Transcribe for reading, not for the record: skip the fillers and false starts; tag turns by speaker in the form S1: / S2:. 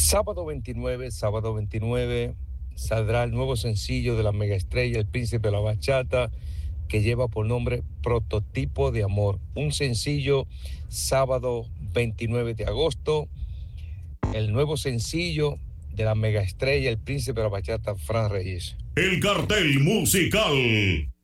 S1: Sábado 29, saldrá el nuevo sencillo de la megaestrella, el príncipe de la bachata, que lleva por nombre Prototipo de Amor. Un sencillo sábado 29 de agosto, el nuevo sencillo de la megaestrella, el príncipe de la bachata, Fran Reyes.
S2: El cartel musical